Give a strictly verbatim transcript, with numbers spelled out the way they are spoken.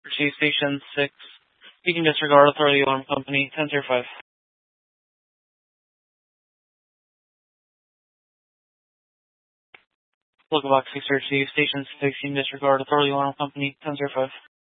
Chief Station six. Speaking disregard authority alarm company ten zero five. Local box six Chief Station six. Speaking disregard authority alarm company ten zero five.